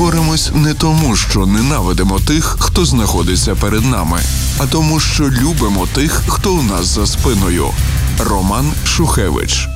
боремось не тому, що ненавидимо тих, хто знаходиться перед нами, а тому, що любимо тих, хто у нас за спиною. Роман Шухевич.